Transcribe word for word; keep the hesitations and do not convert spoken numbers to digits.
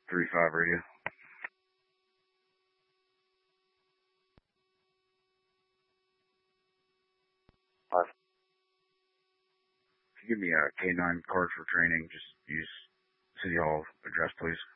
three five radio. Five. If you give me a K nine card for training, just use City Hall address, please.